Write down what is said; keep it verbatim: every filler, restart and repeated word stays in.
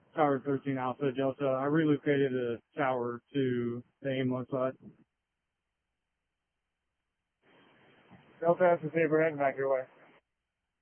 Tower thirteen Alpha Delta. I relocated the tower to the AIM one side. Delta has the saber heading back your way.